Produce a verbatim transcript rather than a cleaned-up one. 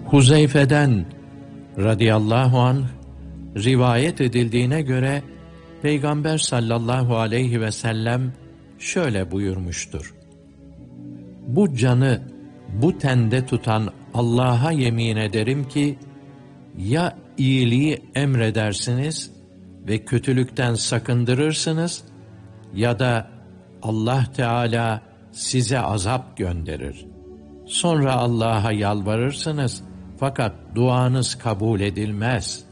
Huzeyfe'den radıyallahu anh rivayet edildiğine göre Peygamber sallallahu aleyhi ve sellem şöyle buyurmuştur: Bu canı bu tende tutan Allah'a yemin ederim ki, ya iyiliği emredersiniz ve kötülükten sakındırırsınız, ya da Allah Teala size azap gönderir. Sonra Allah'a yalvarırsınız, fakat duanız kabul edilmez.